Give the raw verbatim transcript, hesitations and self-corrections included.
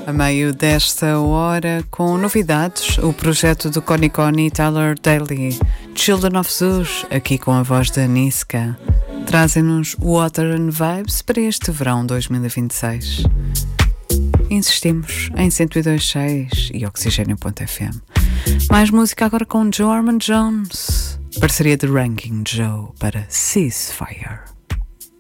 a meio desta hora com novidades, o projeto do Connie Connie e Tyler Daly, Children of Zeus, aqui com a voz da Niska, trazem-nos Water and Vibes para este verão dois mil e vinte e seis. Insistimos em cento e dois ponto seis e Oxigênio ponto F M. Mais música agora com Joe Armand Jones, parceria de Ranking Joe para Ceasefire.